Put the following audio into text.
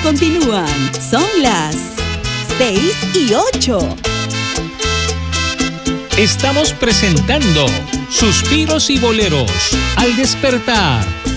continúan. Son las 6:08. Estamos presentando Suspiros y Boleros al despertar